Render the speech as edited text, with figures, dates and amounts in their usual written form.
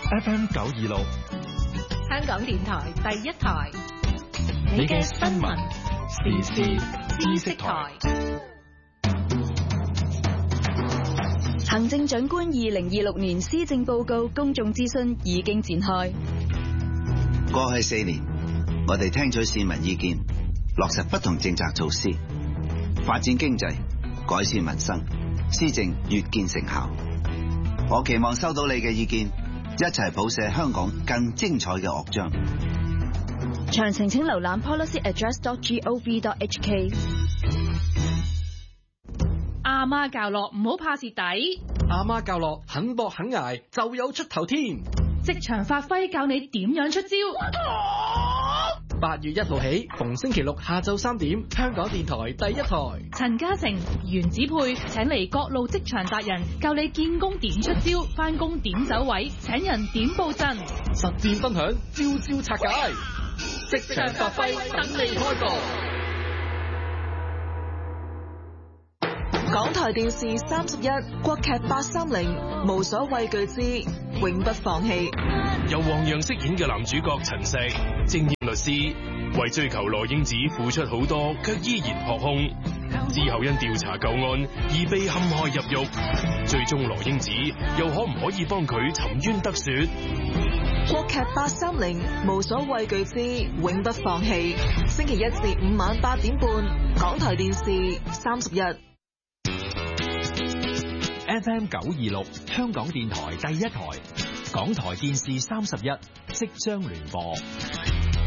FM 926， 香港電台第一台，你嘅新聞時事知識台。 行政長官2026年施政報告公眾諮詢已經展開。 過去4年，我哋聽取市民意見，落實不同政策措施，發展經濟，改善民生，施政越見成效。我期望收到你嘅意見，一齊譜寫香港更精彩嘅樂章。 詳情請瀏覽 policyaddress.gov.hk。 阿媽教落唔好怕蝕底， 阿媽教落肯搏肯捱就有出頭天。 職場發揮教你點樣出招。 8月1號起，逢星期六下晝3點，香港電台第一台。 陳嘉誠、袁子佩請嚟各路職場達人，教你見工點出招，返工點走位，請人點布陣， 實戰分享，招招拆解，職場發揮等你開播。 港台電視31國劇830無所畏懼之永不放棄。 由黃洋飾演嘅男主角陳石，正義律師，為追求羅英子付出好多，卻依然學空。之後因調查舊案而被陷害入獄，最終羅英子又可唔可以幫佢沉冤得雪？ 國劇830無所畏懼之永不放棄，星期1至5晚8點半，港台電視31。 FM 926，香港電台第一台，港台電視31即將聯播。